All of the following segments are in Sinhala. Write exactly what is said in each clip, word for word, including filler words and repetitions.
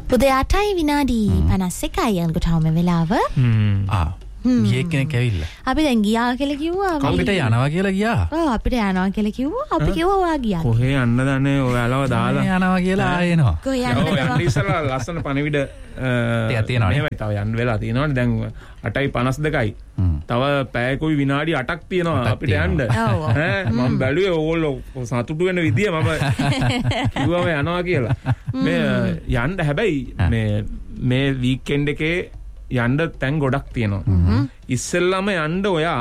උදේ අටයි විනාඩි පනස් එකයි යනකොට හැම වෙලාව. හ්ම්. ආ. ගියේ කෙනෙක් ඇවිල්ලා. අපි දැන් ගියා කියලා කිව්වා. අපිට යනවා කියලා ගියා. ඔව් අපිට යනවා කියලා කිව්වා. අපි කිව්වා ඔයා ගියා. කොහේ යන්න දන්නේ ඔයාලව දාලා යනවා කියලා ආයෙනවා. කොහේ යන්නද? ඔව් යන්න ඉස්සලා ලස්සන පණවිඩ ටිකක් තියෙනවා. මෙහෙමයි තව යන්න වෙලා තියෙනවානේ දැන් අටයි පනස් දෙකයි. තව පැයකුයි විනාඩි අටක් තියෙනවා අපිට යන්න. ඈ මම බැලුවේ ඕගොල්ලෝ සතුටු වෙන විදිය මම කිව්වම යනවා කියලා. මේ යන්න හැබැයි මේ මේ වීකෙන්ඩ් එකේ යන්න තැන් ගොඩක් තියෙනවා. ඉස්සෙල්ලාම යන්න ඔයා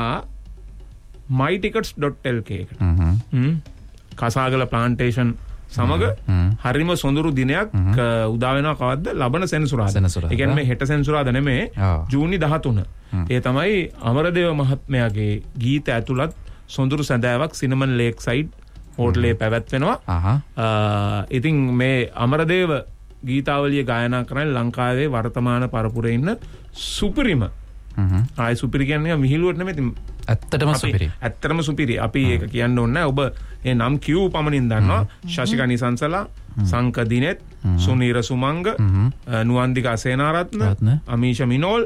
my tickets dot l k එකට. හ්ම්. කසාගල ප්ලාන්ටේෂන් සමග හරිම සොඳුරු දිනයක් උදා වෙනවා කවද්ද? ලබන සෙනසුරාදා. ඒ කියන්නේ මේ හෙට සෙනසුරාදා නෙමෙයි ජූනි දහතුන. ඒ තමයි අමරදේව මහත්මයාගේ ගීත ඇතුළත් සොඳුරු සැඳෑවක් සිනමන් ලේක් සයිඩ් හෝටලේ පැවැත්වෙනවා. ඉතින් මේ අමරදේව ගීතාවලිය ගායනා කරන්නේ ලංකාවේ වර්තමාන පරපුරේ ඉන්න සුපිරිම. ආයි සුපිරි කියන්නේ මිහිලුවට නෙමෙයි. ඇත්තටම සුපිරි. ඇත්තටම සුපිරි. අපි ඒක කියන්න ඕනේ නැහැ. ඔබ ඒ නම් කියූ පමණින් දන්නවා. ශශිකා නිසංසලා, සංක දිනෙත්, සුනීර සුමංග, නුවන්දිකා සේනාරත්න, අමීෂ මිනෝල්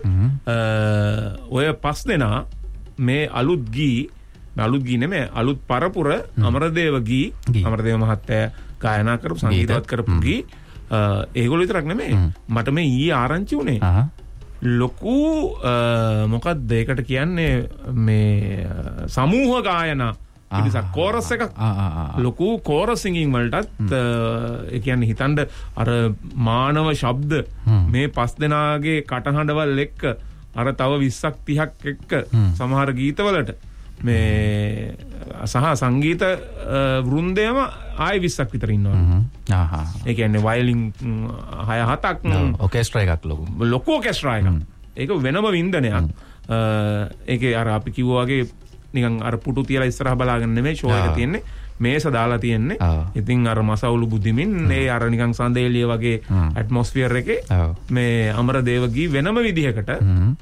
ඔය පස් දෙනා මේ අලුත් ගී අලුත් ගී නෙමෙයි අලුත් පරපුර අමරදේව ගී අමරදේව මහත්තයා ගායනා කරපු සංගීතවත් කරපු ගී ඒගොල්ලෝ විතරක් නෙමෙයි මට මේ ඊ ආරංචි උනේ ලොකු මොකක්ද ඒකට කියන්නේ මේ සමූහ ගායනා පිරිසක් කෝරස් එකක් ලොකු කෝරස් සිංගින් වලටත් ඒ කියන්නේ හිතන්න අර මානව ශබ්ද මේ පස් දෙනාගේ කටහඬවල් එක්ක අර තව විස්සක් තිහක් එක්ක සමහර ගීතවලට මේ සහ සංගීත වෘන්දයම ආයෙ විස්සක් විතර ඉන්නවා. ආහා. ඒ කියන්නේ වයලින් හය හතක් ඔකෙස්ට්‍රා එකක් ලොකු. ලොකු ඔකෙස්ට්‍රා එකක්. ඒක වෙනම වින්දනයක්. ඒකේ අර අපි කිව්වා වගේ නිකන් අර පුටු තියලා ඉස්සරහ බලාගෙන නෙමෙයි ෂෝ එක තියෙන්නේ. මේස දාලා තියෙන්නේ. ඉතින් අර මසවුලු බුදිමින් ඒ අර නිකන් සඳේලිය වගේ ඇට්මොස්ෆියර් එකේ මේ අමරදේව ගී වෙනම විදිහකට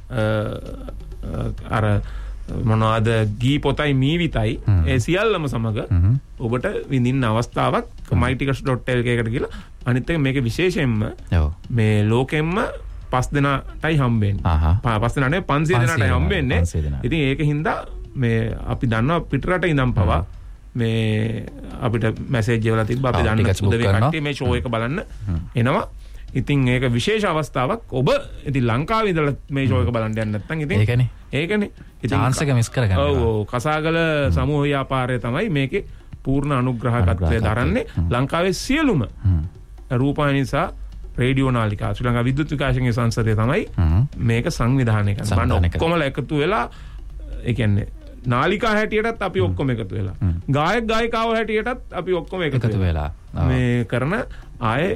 අර මොනවාද ගී පොතයි මීවිතයි ඒ සියල්ලම සමග ඔබට විඳින්න අවස්ථාවක් my tickets dot l k එකට ගිහලා අනිත් එක මේකේ විශේෂයෙන්ම මේ ලෝකෙම්ම පස් දෙනාටයි හම්බෙන්නේ. පස් දෙනා නෙවෙයි පන්සිය දෙනාටයි හම්බෙන්නේ. ඉතින් ඒකින්ද මේ අපි දන්නවා පිටරට ඉඳන් පවා මේ අපිට මැසේජ් එකවල තිබ්බ අපි දන්න උදේ කට්ටිය මේ ෂෝ එක බලන්න එනවා. ඉතින් ඒක විශේෂ අවස්ථාවක්. ඔබ ඉතින් ලංකාවේ ඉඳලා මේ ෂෝ එක බලන්න යන්න නැත්නම් ඉතින් ඒකනේ ඒකනේ chance එක මිස් කරගන්න. ඔව් ඔව් කසාගල සමූහ ව්‍යාපාරය තමයි මේකේ පූර්ණ අනුග්‍රහකත්වය දරන්නේ. ලංකාවේ සියලුම රූපවාහිනී සහ රේඩියෝ නාලිකා ශ්‍රී ලංකා විද්‍යුත් විකාශන සංසදය තමයි මේක සංවිධානය කරන්නේ. බලන්න ඔක්කොමලා එකතු වෙලා ඒ කියන්නේ නාලිකා හැටියටත් අපි ඔක්කොම එකතු වෙලා ගායක ගායිකාව හැටියටත් අපි ඔක්කොම එකතු වෙලා මේ කරන ආයේ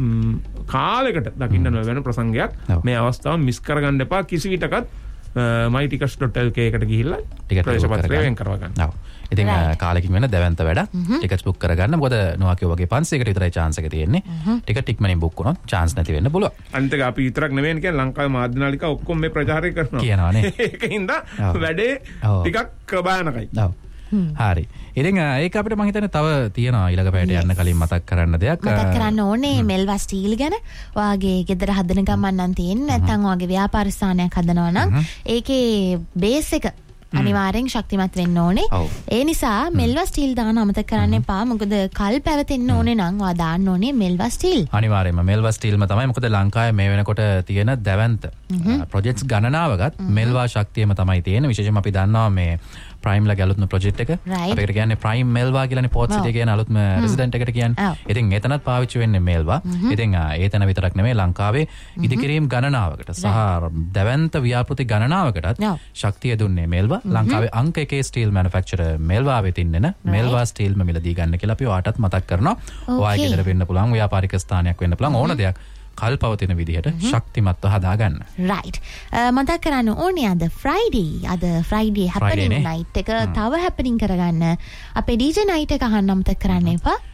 කාලයකට දකින්න නොවන ප්‍රසංගයක් මේ අවස්ථාව මිස් කරගන්න එපා කිසි විටකත් my tickets dot l k එකට ගිහිල්ලා ප්‍රවේශ පත්‍රය වෙන් කරව ගන්න. ඔව්. ඉතින් කාලෙකින් වෙන දැවැන්ත වැඩ ටිකට්ස් බුක් කරගන්න. මොකද නොවා කිව්වා වගේ පන්සියයකට විතරයි chance එක තියෙන්නේ. ටිකට් ඉක්මනින් බුක් වුණොත් chance නැති වෙන්න පුළුවන්. අනිත් එක අපි විතරක් නෙවෙයි කියන්නේ ලංකාවේ මාධ්‍ය නාලිකා ඔක්කොම මේ ප්‍රචාරය කරනවා. කියනවානේ. ඒකින්ද වැඩේ ටිකක් භයානකයි. ඔව්. හරි. ඉතින් ඒක අපිට මම හිතන්නේ තව තියෙනවා ඊළඟ පැයට යන්න කලින් මතක් කරන්න දෙයක්. මතක් කරන්න ඕනේ මෙල්වා ස්ටීල් ගැන. ඔයාගේ ගෙදර හදන ගමන් නම් තියෙන්නේ නැත්නම් ඔයාගේ ව්‍යාපාර ස්ථානයක් හදනවා නම් ඒකේ බේස් එක අනිවාර්යෙන් ශක්තිමත් වෙන්න ඕනේ. ඒ නිසා මෙල්වා ස්ටීල් දාන්න අමතක කරන්න එපා. මොකද කල් පැවතෙන්න ඕනේ නම් ඔයා දාන්න ඕනේ මෙල්වා ස්ටීල්. අනිවාර්යෙන්ම මෙල්වා ස්ටීල්ම තමයි. මොකද ලංකාවේ මේ වෙනකොට තියෙන දැවැන්ත ප්‍රොජෙක්ට්ස් ගණනාවකත් මෙල්වා ශක්තියම තමයි තියෙන්නේ. විශේෂයෙන්ම අපි දන්නවා මේ ප්‍රයිම් ලා ගැලුත්ම ප්‍රොජෙක්ට් එක අපිට කියන්නේ ප්‍රයිම් මෙල්වා කියලානේ පෝට් සිටි කියන අලුත්ම රෙසිඩන්ට් එකට කියන්නේ. ඉතින් එතනත් පාවිච්චි වෙන්නේ මෙල්වා. ඉතින් ඒතන විතරක් නෙමෙයි ලංකාවේ ඉදිකිරීම් ගණනාවකට සහ දැවැන්ත ව්‍යාපෘති ගණනාවකටත් ශක්තිය දුන්නේ මෙල්වා. ලංකාවේ අංක එකේ ස්ටීල් මැනුෆැක්චරර් මෙල්වා වෙතින් එන මෙල්වා ස්ටීල්ම මිලදී ගන්න කියලා අපි ඔයාටත් මතක් කරනවා. ඔයාගේ ගෙදර වෙන්න පුළුවන් ව්‍යාපාරික ස්ථානයක් වෙන්න පුළුවන් ඕන දෙයක් කල් පවතින විදිහට ශක්තිමත්ව හදාගන්න. රයිට්. මතක් කරන්න ඕනේ අද ෆ්‍රයිඩේ අද ෆ්‍රයිඩේ හැපනින් නයිට් එක තව හැපනින් කරගන්න අපේ ඩීජේ නයිට් එක අහන්න අමතක කරන්න එපා.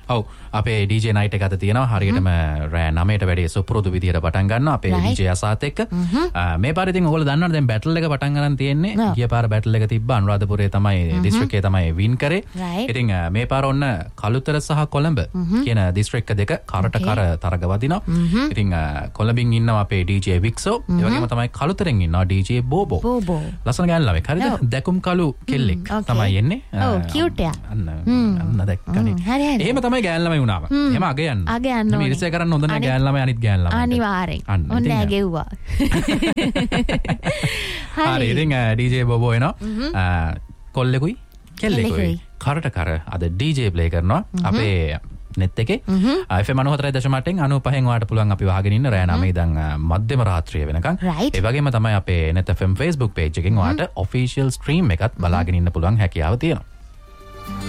ඔව් අපේ ඩීජේ නයිට් එක අද තියෙනවා හරියටම රෑ නවයට වැඩි සුපුරුදු විදියට පටන් ගන්නවා අපේ ඩීජේ අසාත් එක්ක. මේ පාරේ ඉතින් ඔයගොල්ලෝ දන්නවනේ දැන් බැටල් එක පටන් ගන්න තියෙන්නේ. ගිය පාර බැටල් එක තිබ්බා අනුරාධපුරේ තමයි දිස්ත්‍රික්කයේ තමයි වින් කරේ. ඉතින් මේ පාර ඔන්න කළුතර සහ කොළඹ කියන දිස්ත්‍රික්ක දෙක කරට කර තරග වදිනවා. ඉතින් කොළඹින් ඉන්නවා අපේ ඩීජේ වික්සෝ. ඒ වගේම තමයි කළුතරෙන් ඉන්නවා ඩීජේ බෝබෝ. බෝබෝ. ලස්සන ගෑනු ළමෙක්. හරිද? දැකුම් කළු කෙල්ලෙක් තමයි එන්නේ. ඔව් කියුට් යා. අන්න අන්න දැක්කනේ. එහෙම තමයි ගෑනු ළමයි වුණාම. එහෙම අග යන්න. අග යන්න. මේ ඉරිසියා කරන්න හොඳ නැහැ ගෑනු ළමයි අනිත් ගෑනු ළමයි. අනිවාර්යෙන්. ඔන්න ඇගෙව්වා. හරි ඉතින් ඩීජේ බෝබෝ එනවා. කොල්ලෙකුයි කෙල්ලෙකුයි කරට කර අද ඩීජේ ප්ලේ කරනවා අපේ නෙත් එකේ F M ninety-four point eight න් ninety-five න් වාට පුළුවන් අපි වහගෙන ඉන්න රෑ නවය ඉඳන් මධ්‍යම රාත්‍රිය වෙනකන්. ඒ වගේම තමයි අපේ net F M Facebook page එකෙන් වාට official stream එකත් බලාගෙන ඉන්න පුළුවන් හැකියාව තියෙනවා.